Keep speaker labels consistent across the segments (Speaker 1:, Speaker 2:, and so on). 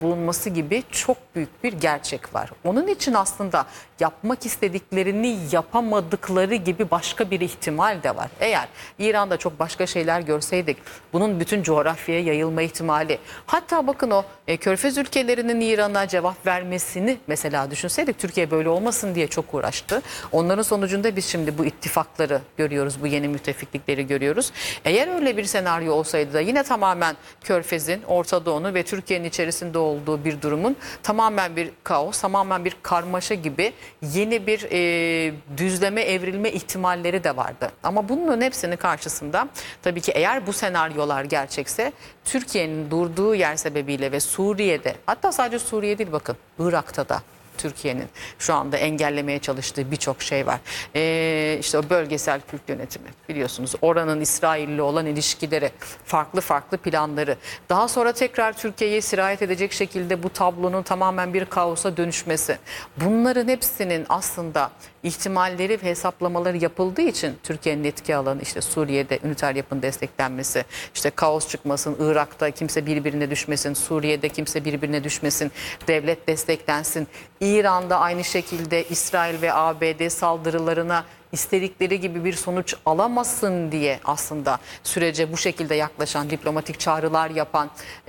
Speaker 1: bulunması gibi çok büyük bir gerçek var. Onun için aslında yapmak istediklerini yapamadıkları gibi başka bir ihtimal de var. Eğer İran'da çok başka şeyler görseydik, bunun bütün coğrafyaya yayılma ihtimali, hatta bakın o Körfez ülkelerinin İran'a cevap vermesini mesela düşünseydik, Türkiye böyle olmasın diye çok uğraştı. Onların sonucunda biz şimdi bu ittifakları görüyoruz, bu yeni müttefiklikleri görüyoruz. Eğer öyle bir senaryo olsaydı da yine tamamen Körfez'in, Orta Doğu'nun ve Türkiye'nin içerisinde olduğu bir durumun tamamen bir kaos, tamamen bir karmaşa gibi yeni bir düzleme, evrilme ihtimalleri de vardı. Ama bunun hepsinin karşısında tabii ki eğer bu senaryolar gerçekse, Türkiye'nin durduğu yer sebebiyle ve Suriye'de, hatta sadece Suriye değil, bakın Irak'ta da Türkiye'nin şu anda engellemeye çalıştığı birçok şey var. İşte o bölgesel Kürt yönetimi, biliyorsunuz oranın İsrail'le olan ilişkileri, farklı planları, daha sonra tekrar Türkiye'ye sirayet edecek şekilde bu tablonun tamamen bir kaosa dönüşmesi. Bunların hepsinin aslında ihtimalleri ve hesaplamaları yapıldığı için Türkiye'nin etki alanı, işte Suriye'de üniter yapının desteklenmesi, işte kaos çıkmasın, Irak'ta kimse birbirine düşmesin, Suriye'de kimse birbirine düşmesin, devlet desteklensin, İran'da aynı şekilde İsrail ve ABD saldırılarına istedikleri gibi bir sonuç alamasın diye aslında sürece bu şekilde yaklaşan, diplomatik çağrılar yapan,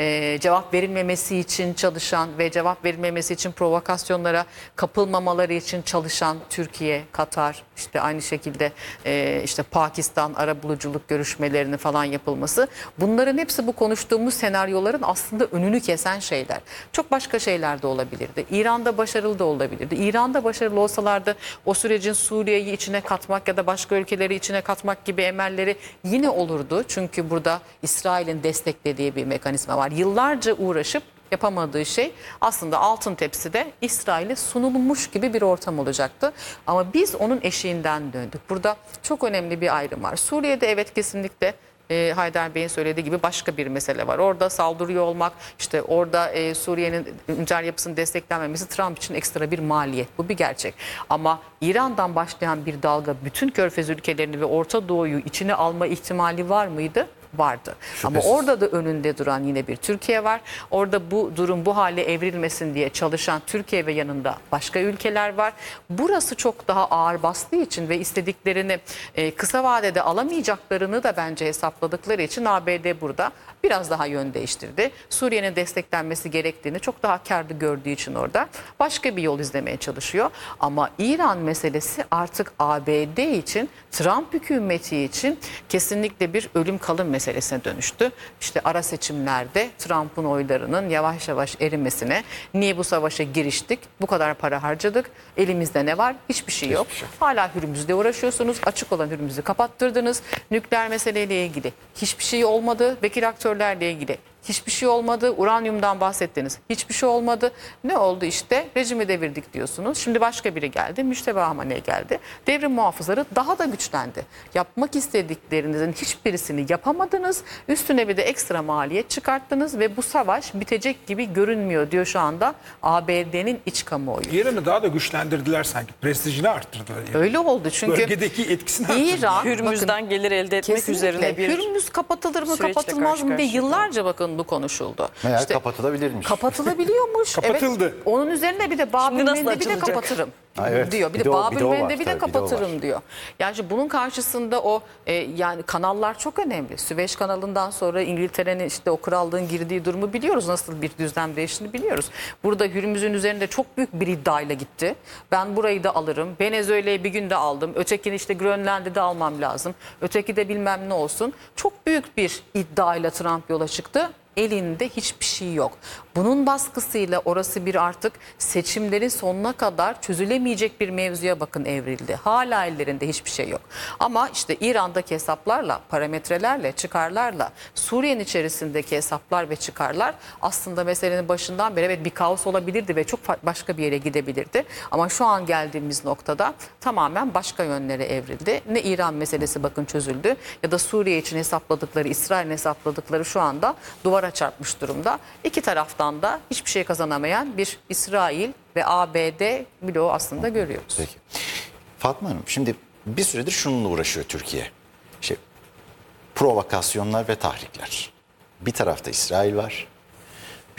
Speaker 1: cevap verilmemesi için çalışan ve cevap verilmemesi için provokasyonlara kapılmamaları için çalışan Türkiye, Katar, işte aynı şekilde işte Pakistan arabuluculuk görüşmelerinin falan yapılması, bunların hepsi bu konuştuğumuz senaryoların aslında önünü kesen şeyler. Çok başka şeyler de olabilirdi. İran'da başarılı da olabilirdi. İran'da başarılı olsalardı o sürecin Suriye'yi içine katmak ya da başka ülkeleri içine katmak gibi emelleri yine olurdu. Çünkü burada İsrail'in desteklediği bir mekanizma var. Yıllarca uğraşıp yapamadığı şey aslında altın tepside İsrail'e sunulmuş gibi bir ortam olacaktı. Ama biz onun eşiğinden döndük. Burada çok önemli bir ayrım var. Suriye'de evet, kesinlikle Haydar Bey'in söylediği gibi başka bir mesele var. Orada saldırıyor olmak, işte orada Suriye'nin üniter yapısının desteklenmemesi Trump için ekstra bir maliyet. Bu bir gerçek. Ama İran'dan başlayan bir dalga bütün Körfez ülkelerini ve Orta Doğu'yu içine alma ihtimali var mıydı? Vardı.
Speaker 2: Şüphesiz.
Speaker 1: Ama orada da önünde duran yine bir Türkiye var. Orada bu durum bu hale evrilmesin diye çalışan Türkiye ve yanında başka ülkeler var. Burası çok daha ağır bastığı için ve istediklerini kısa vadede alamayacaklarını da bence hesapladıkları için ABD burada biraz daha yön değiştirdi. Suriye'nin desteklenmesi gerektiğini çok daha kârlı gördüğü için orada başka bir yol izlemeye çalışıyor. Ama İran meselesi artık ABD için, Trump hükümeti için kesinlikle bir ölüm kalım meselesine dönüştü. İşte ara seçimlerde Trump'ın oylarının yavaş yavaş erimesine, niye bu savaşa giriştik, bu kadar para harcadık, elimizde ne var? Hiçbir şey yok. Hala Hürmüz'le uğraşıyorsunuz, açık olan Hürmüz'ü kapattırdınız, nükleer meseleyle ilgili hiçbir şey olmadı, vekil aktörlerle ilgili hiçbir şey olmadı. Uranyumdan bahsettiniz. Hiçbir şey olmadı. Ne oldu işte? Rejimi devirdik diyorsunuz. Şimdi başka biri geldi. Müşteba Hamaney geldi. Devrim muhafızları daha da güçlendi. Yapmak istediklerinizin hiçbirisini yapamadınız. Üstüne bir de ekstra maliyet çıkarttınız ve bu savaş bitecek gibi görünmüyor diyor şu anda ABD'nin iç kamuoyu.
Speaker 2: İran'ı daha da güçlendirdiler sanki. Prestijini arttırdılar.
Speaker 1: Öyle oldu çünkü
Speaker 2: bölgedeki etkisini arttırdılar.
Speaker 1: İran,
Speaker 3: Hürmüz'den gelir elde etmek
Speaker 1: kesinlikle
Speaker 3: üzerine bir
Speaker 1: Hürmüz kapatılır mı
Speaker 3: süreçle
Speaker 1: kapatılmaz mı diye
Speaker 3: karşı karşıya.
Speaker 1: yıllarca bakın bu konuşuldu.
Speaker 4: Meğer
Speaker 1: İşte
Speaker 4: kapatılabilirmiş.
Speaker 1: kapatılabiliyormuş.
Speaker 2: Kapatıldı.
Speaker 1: Evet, onun üzerine bir de Babil
Speaker 3: Şimdi nasıl
Speaker 1: Mendebi de
Speaker 3: açılacak?
Speaker 1: kapatırım
Speaker 4: Ha, evet.
Speaker 1: diyor. Bir
Speaker 4: Bir
Speaker 1: de
Speaker 4: de o-
Speaker 1: Babil
Speaker 4: bir de o var
Speaker 1: Mendebi de
Speaker 4: tabii, bir de o
Speaker 1: kapatırım
Speaker 4: var.
Speaker 1: diyor. Yani şimdi bunun karşısında o yani kanallar çok önemli. Süveyş kanalından sonra İngiltere'nin işte o krallığın girdiği durumu biliyoruz. Nasıl bir düzlem değiştiğini biliyoruz. Burada Hürmüz'ün üzerinde çok büyük bir iddiayla gitti. Ben burayı da alırım. Venezuela'yı bir günde aldım. Ötekini işte Grönland'ı da almam lazım. Öteki de bilmem ne olsun. Çok büyük bir iddiayla Trump yola çıktı. Elinde hiçbir şey yok. Bunun baskısıyla orası bir artık seçimlerin sonuna kadar çözülemeyecek bir mevzuya bakın evrildi. Hala ellerinde hiçbir şey yok. Ama işte İran'daki hesaplarla, parametrelerle, çıkarlarla, Suriye'nin içerisindeki hesaplar ve çıkarlar aslında meselenin başından beri evet bir kaos olabilirdi ve çok başka bir yere gidebilirdi. Ama şu an geldiğimiz noktada tamamen başka yönlere evrildi. Ne İran meselesi bakın çözüldü ya da Suriye için hesapladıkları, İsrail'in hesapladıkları şu anda duvara çarpmış durumda. İki taraftan da hiçbir şey kazanamayan bir İsrail ve ABD bloğu aslında görüyoruz.
Speaker 4: Peki. Fatma Hanım, şimdi bir süredir şununla uğraşıyor Türkiye. İşte provokasyonlar ve tahrikler. Bir tarafta İsrail var.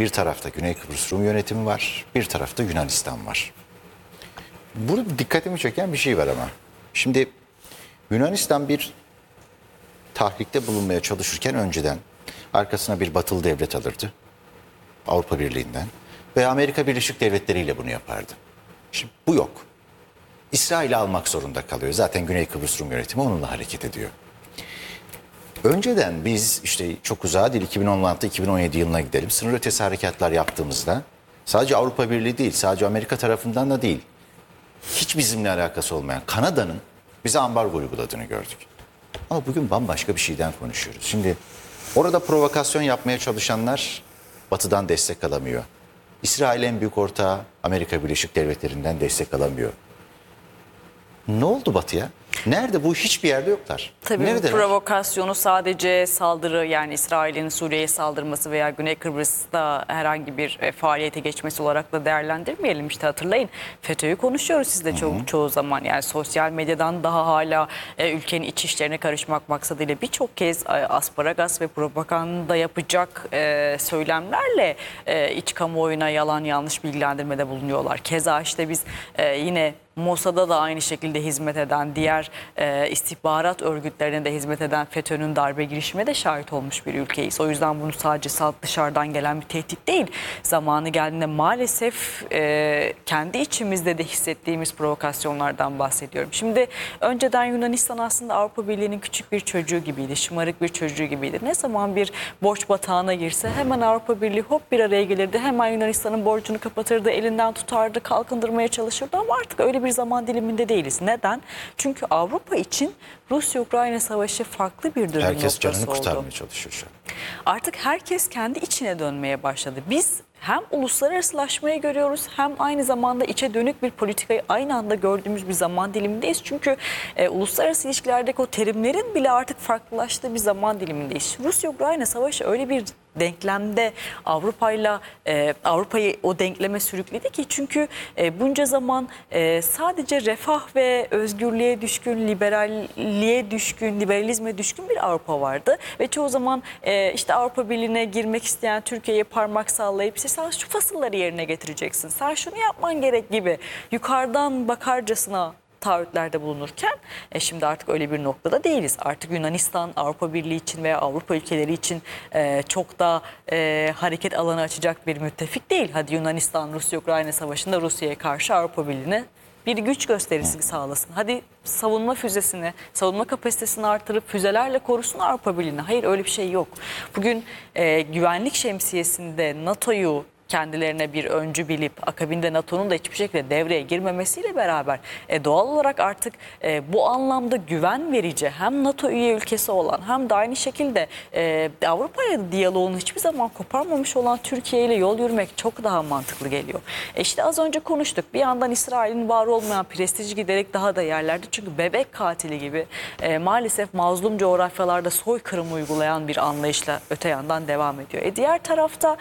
Speaker 4: Bir tarafta Güney Kıbrıs Rum yönetimi var, bir tarafta Yunanistan var. Burada dikkatimi çeken bir şey var ama. Şimdi Yunanistan bir tahrikte bulunmaya çalışırken önceden arkasına bir batılı devlet alırdı. Avrupa Birliği'nden ve Amerika Birleşik Devletleri ile bunu yapardı. Şimdi bu yok. İsrail'i almak zorunda kalıyor. Zaten Güney Kıbrıs Rum yönetimi onunla hareket ediyor. Önceden biz işte çok uzağa değil 2016-2017 yılına gidelim. Sınır ötesi harekatlar yaptığımızda sadece Avrupa Birliği değil, sadece Amerika tarafından da değil. Hiç bizimle alakası olmayan Kanada'nın bize ambargo uyguladığını gördük. Ama bugün bambaşka bir şeyden konuşuyoruz. Şimdi orada provokasyon yapmaya çalışanlar Batı'dan destek alamıyor. İsrail en büyük ortağı Amerika Birleşik Devletleri'nden destek alamıyor. Ne oldu Batı'ya? Nerede? Bu hiçbir yerde yoklar.
Speaker 3: Tabii
Speaker 4: Neredeler?
Speaker 3: bu provokasyonu sadece saldırı, yani İsrail'in Suriye'ye saldırması veya Güney Kıbrıs'ta herhangi bir faaliyete geçmesi olarak da değerlendirmeyelim. İşte hatırlayın, FETÖ'yü konuşuyoruz sizle çoğu zaman. Yani sosyal medyadan daha hala ülkenin iç işlerine karışmak maksadıyla birçok kez asparagas ve propaganda yapacak söylemlerle iç kamuoyuna yalan yanlış bilgilendirmede bulunuyorlar. Keza işte biz yine Mossad'a da aynı şekilde hizmet eden, diğer istihbarat örgütlerine de hizmet eden FETÖ'nün darbe girişimine de şahit olmuş bir ülkeyiz. O yüzden bunu sadece dışarıdan gelen bir tehdit değil. Zamanı geldiğinde maalesef kendi içimizde de hissettiğimiz provokasyonlardan bahsediyorum. Şimdi önceden Yunanistan aslında Avrupa Birliği'nin küçük bir çocuğu gibiydi, şımarık bir çocuğu gibiydi. Ne zaman bir borç batağına girse hemen Avrupa Birliği hop bir araya gelirdi. Hemen Yunanistan'ın borcunu kapatırdı, elinden tutardı, kalkındırmaya çalışırdı ama artık öyle bir zaman diliminde değiliz. Neden? Çünkü Avrupa için Rusya-Ukrayna savaşı farklı bir dönüm
Speaker 4: Herkes
Speaker 3: noktası
Speaker 4: canını
Speaker 3: oldu.
Speaker 4: kurtarmaya çalışıyor şu an.
Speaker 3: Artık herkes kendi içine dönmeye başladı. Biz hem uluslararasılaşmayı görüyoruz hem aynı zamanda içe dönük bir politikayı aynı anda gördüğümüz bir zaman dilimindeyiz. Çünkü uluslararası ilişkilerdeki o terimlerin bile artık farklılaştığı bir zaman dilimindeyiz. Rusya-Ukrayna savaşı öyle bir denklemde Avrupa'yı o denkleme sürükledi ki çünkü bunca zaman sadece refah ve özgürlüğe düşkün, liberalizme düşkün bir Avrupa vardı ve çoğu zaman işte Avrupa Birliği'ne girmek isteyen Türkiye'ye parmak sallayıp işte sen şu fasılları yerine getireceksin, sen şunu yapman gerek gibi yukarıdan bakarcasına taahhütlerde bulunurken şimdi artık öyle bir noktada değiliz. Artık Yunanistan Avrupa Birliği için veya Avrupa ülkeleri için çok da hareket alanı açacak bir müttefik değil. Hadi Yunanistan Rusya-Ukrayna savaşında Rusya'ya karşı Avrupa Birliği'ne bir güç gösterisi sağlasın. Hadi savunma füzesini, savunma kapasitesini artırıp füzelerle korusun Avrupa Birliği'ni. Hayır, öyle bir şey yok. Bugün güvenlik şemsiyesinde NATO'yu kendilerine bir öncü bilip akabinde NATO'nun da hiçbir şekilde devreye girmemesiyle beraber doğal olarak artık bu anlamda güven verici hem NATO üye ülkesi olan hem de aynı şekilde Avrupa'ya diyaloğunu hiçbir zaman koparmamış olan Türkiye ile yol yürümek çok daha mantıklı geliyor. İşte az önce konuştuk. Bir yandan İsrail'in var olmayan prestiji giderek daha da yerlerde. Çünkü bebek katili gibi maalesef mazlum coğrafyalarda soykırım uygulayan bir anlayışla öte yandan devam ediyor. Diğer tarafta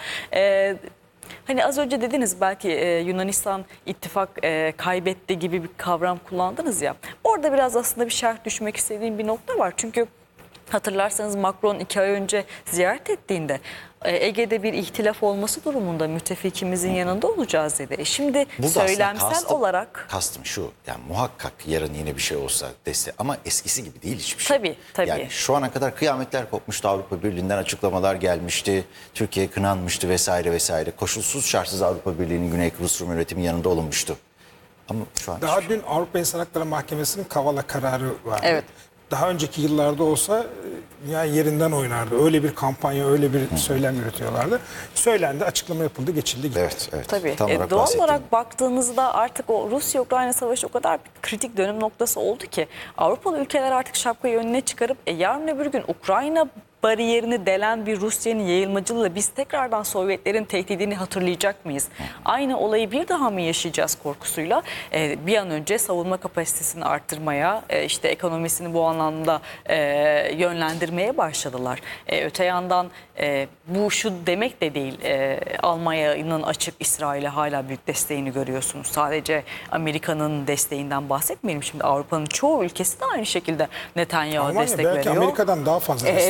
Speaker 3: hani az önce dediniz belki Yunanistan ittifak kaybetti gibi bir kavram kullandınız ya. Orada biraz aslında bir şerh düşmek istediğim bir nokta var. Çünkü hatırlarsanız Macron 2 ay önce ziyaret ettiğinde Ege'de bir ihtilaf olması durumunda müttefikimizin yanında olacağız dedi. Şimdi
Speaker 4: burada
Speaker 3: söylemsel olarak...
Speaker 4: Kastım şu, yani muhakkak yarın yine bir şey olsa destek ama eskisi gibi değil hiçbir şey.
Speaker 3: Tabii.
Speaker 4: Yani şu ana kadar kıyametler kopmuştu, Avrupa Birliği'nden açıklamalar gelmişti, Türkiye kınanmıştı vesaire vesaire. Koşulsuz şartsız Avrupa Birliği'nin Güney Kıbrıs Rum yönetimi yanında olunmuştu. Ama şu an
Speaker 2: Daha dün Avrupa İnsan Hakları Mahkemesi'nin Kavala kararı vardı.
Speaker 3: Evet.
Speaker 2: Daha önceki yıllarda olsa yani yerinden oynardı. Öyle bir kampanya, öyle bir söylem yürütüyorlardı. Söylendi, açıklama yapıldı, geçildi gitti.
Speaker 4: Evet.
Speaker 3: Tabii.
Speaker 4: Tam olarak
Speaker 3: Doğal
Speaker 4: bahsettiğim.
Speaker 3: olarak baktığınızda artık o Rusya-Ukrayna savaşı o kadar bir kritik dönüm noktası oldu ki Avrupalı ülkeler artık şapkayı önüne çıkarıp yarın öbür gün Ukrayna bariyerini delen bir Rusya'nın yayılmacılığıyla biz tekrardan Sovyetlerin tehdidini hatırlayacak mıyız? Aynı olayı bir daha mı yaşayacağız korkusuyla bir an önce savunma kapasitesini arttırmaya, işte ekonomisini bu anlamda yönlendirmeye başladılar. Öte yandan bu şu demek de değil, Almanya'nın açık İsrail'e hala büyük desteğini görüyorsunuz. Sadece Amerika'nın desteğinden bahsetmeyelim. Şimdi Avrupa'nın çoğu ülkesi de aynı şekilde Netanyahu'ya
Speaker 2: Almanya
Speaker 3: destek
Speaker 2: belki
Speaker 3: veriyor.
Speaker 2: Amerika'dan daha fazla destek
Speaker 3: Evet
Speaker 2: veriyor.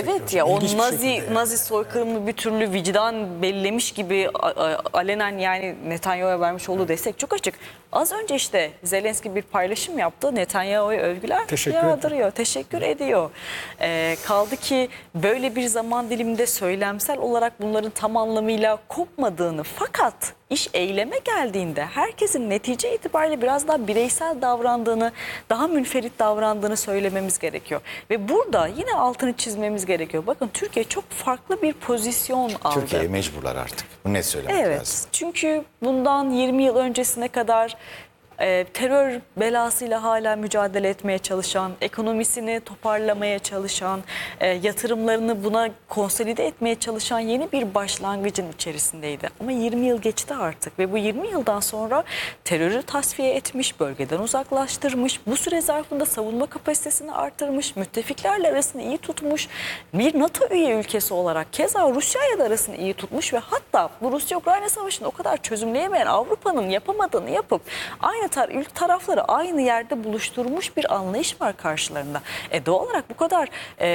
Speaker 3: ya o
Speaker 2: İlginç bir şekilde yani.
Speaker 3: Nazi soykırımı bir türlü vicdan bellemiş gibi alenen yani Netanyahu'ya vermiş olduğu destek çok açık. Az önce işte Zelenski bir paylaşım yaptı. Netanyahu'ya övgüler yağdırıyor. Teşekkür ediyor. Kaldı ki böyle bir zaman diliminde söylemsel olarak bunların tam anlamıyla kopmadığını, fakat iş eyleme geldiğinde herkesin netice itibariyle biraz daha bireysel davrandığını, daha münferit davrandığını söylememiz gerekiyor. Ve burada yine altını çizmemiz gerekiyor. Bakın Türkiye çok farklı bir pozisyon aldı.
Speaker 4: Türkiye'ye mecburlar artık. Bu net söylemek
Speaker 3: Evet,
Speaker 4: lazım.
Speaker 3: çünkü bundan 20 yıl öncesine kadar terör belasıyla hala mücadele etmeye çalışan, ekonomisini toparlamaya çalışan, yatırımlarını buna konsolide etmeye çalışan yeni bir başlangıcın içerisindeydi. Ama 20 yıl geçti artık ve bu 20 yıldan sonra terörü tasfiye etmiş, bölgeden uzaklaştırmış, bu süre zarfında savunma kapasitesini artırmış, müttefiklerle arasını iyi tutmuş, bir NATO üye ülkesi olarak keza Rusya'ya da arasını iyi tutmuş ve hatta bu Rusya-Ukrayna savaşını o kadar çözümleyemeyen Avrupa'nın yapamadığını yapıp aynı tarafları aynı yerde buluşturmuş bir anlayış var karşılarında. Doğal olarak bu kadar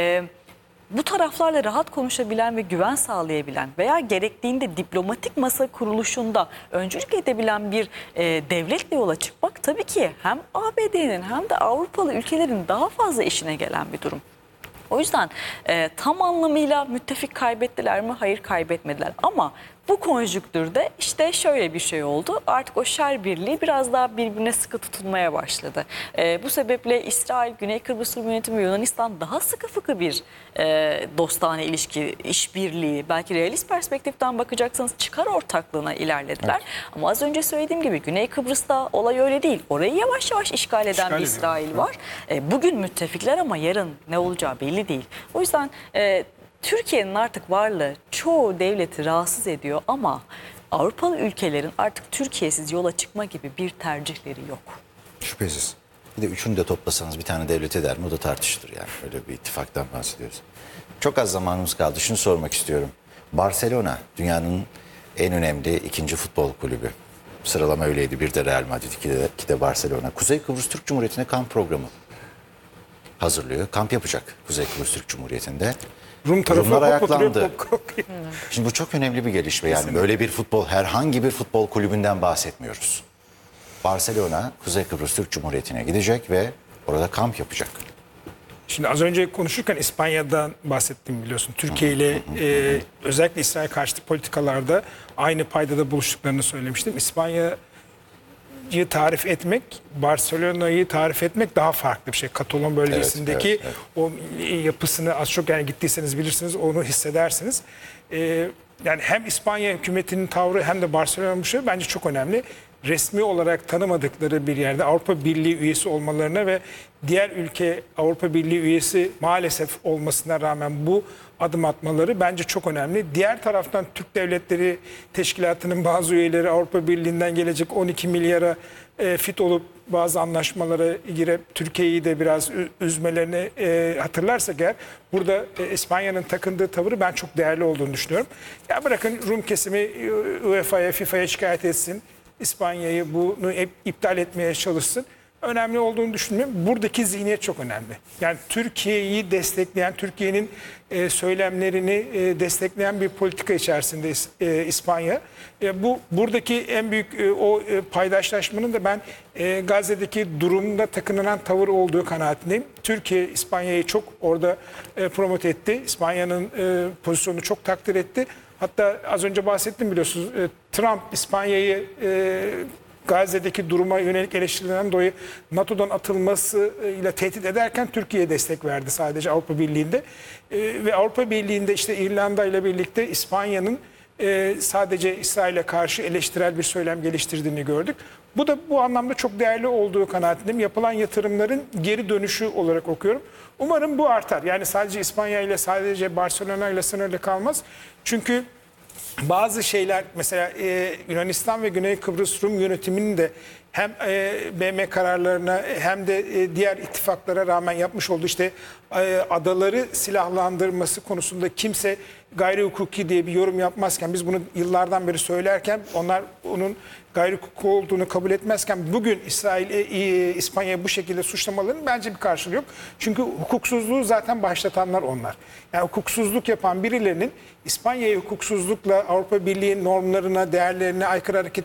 Speaker 3: bu taraflarla rahat konuşabilen ve güven sağlayabilen veya gerektiğinde diplomatik masa kuruluşunda öncülük edebilen bir devletle yola çıkmak tabii ki hem ABD'nin hem de Avrupalı ülkelerin daha fazla işine gelen bir durum. O yüzden tam anlamıyla müttefik kaybettiler mi? Hayır, kaybetmediler. Ama bu konjüktürde işte şöyle bir şey oldu. Artık o şer birliği biraz daha birbirine sıkı tutulmaya başladı. Bu sebeple İsrail, Güney Kıbrıs Rum Yönetimi ve Yunanistan daha sıkı fıkı bir dostane ilişki, işbirliği, belki realist perspektiften bakacaksanız çıkar ortaklığına ilerlediler. Evet. Ama az önce söylediğim gibi Güney Kıbrıs'ta olay öyle değil. Orayı yavaş yavaş işgal eden bir İsrail var. Bugün müttefikler ama yarın ne olacağı belli değil. O yüzden Türkiye'nin artık varlığı çoğu devleti rahatsız ediyor ama Avrupalı ülkelerin artık Türkiye'siz yola çıkma gibi bir tercihleri yok.
Speaker 4: Şüphesiz. Bir de üçünü de toplasanız bir tane devlet eder mi, o da tartışılır yani. Öyle bir ittifaktan bahsediyoruz. Çok az zamanımız kaldı. Şunu sormak istiyorum. Barcelona dünyanın en önemli ikinci futbol kulübü. Sıralama öyleydi. Bir de Real Madrid, iki de Barcelona. Kuzey Kıbrıs Türk Cumhuriyeti'ne kamp programı hazırlıyor. Kamp yapacak Kuzey Kıbrıs Türk Cumhuriyeti'nde. Rumlar ayaklandı. Şimdi bu çok önemli bir gelişme. Yani böyle bir herhangi bir futbol kulübünden bahsetmiyoruz. Barcelona, Kuzey Kıbrıs Türk Cumhuriyeti'ne gidecek ve orada kamp yapacak.
Speaker 2: Şimdi az önce konuşurken İspanya'dan bahsettim biliyorsun. Türkiye ile özellikle İsrail karşıtı politikalarda aynı paydada buluştuklarını söylemiştim. İspanya'yı tarif etmek, Barcelona'yı tarif etmek daha farklı bir şey. Katalon bölgesindeki evet. O yapısını az çok yani gittiyseniz bilirsiniz, onu hissedersiniz. Yani hem İspanya hükümetinin tavrı hem de Barcelona'nın bu şey bence çok önemli. Resmi olarak tanımadıkları bir yerde Avrupa Birliği üyesi olmalarına ve diğer ülke Avrupa Birliği üyesi maalesef olmasına rağmen bu adım atmaları bence çok önemli. Diğer taraftan Türk Devletleri Teşkilatı'nın bazı üyeleri Avrupa Birliği'nden gelecek 12 milyara fit olup bazı anlaşmalara girip Türkiye'yi de biraz üzmelerini hatırlarsak eğer burada İspanya'nın takındığı tavırı ben çok değerli olduğunu düşünüyorum. Ya bırakın Rum kesimi UEFA'ya, FIFA'ya şikayet etsin. İspanya'yı bunu iptal etmeye çalışsın. Önemli olduğunu düşünmüyorum. Buradaki zihniyet çok önemli. Yani Türkiye'yi destekleyen, Türkiye'nin söylemlerini destekleyen bir politika içerisinde İspanya. Buradaki en büyük o paydaşlaşmanın da ben Gazze'deki durumda takınılan tavır olduğu kanaatindeyim. Türkiye İspanya'yı çok orada promote etti. İspanya'nın pozisyonunu çok takdir etti. Hatta az önce bahsettim biliyorsunuz Trump İspanya'yı Gazze'deki duruma yönelik eleştirilerinden dolayı NATO'dan atılmasıyla tehdit ederken Türkiye'ye destek verdi sadece Avrupa Birliği'nde. Ve Avrupa Birliği'nde işte İrlanda ile birlikte İspanya'nın sadece İsrail'e karşı eleştirel bir söylem geliştirdiğini gördük. Bu da bu anlamda çok değerli olduğu kanaatindeyim. Yapılan yatırımların geri dönüşü olarak okuyorum. Umarım bu artar. Yani sadece İspanya ile sadece Barcelona ile sınırlı kalmaz. Çünkü bazı şeyler mesela Yunanistan ve Güney Kıbrıs Rum yönetiminin de hem BM kararlarına hem de diğer ittifaklara rağmen yapmış olduğu işte adaları silahlandırması konusunda kimse gayri hukuki diye bir yorum yapmazken biz bunu yıllardan beri söylerken onlar onun gayri hukuki olduğunu kabul etmezken bugün İspanya'yı bu şekilde suçlamaların bence bir karşılığı yok. Çünkü hukuksuzluğu zaten başlatanlar onlar. Yani hukuksuzluk yapan birilerinin İspanya'yı hukuksuzlukla Avrupa Birliği normlarına, değerlerine aykırı hareket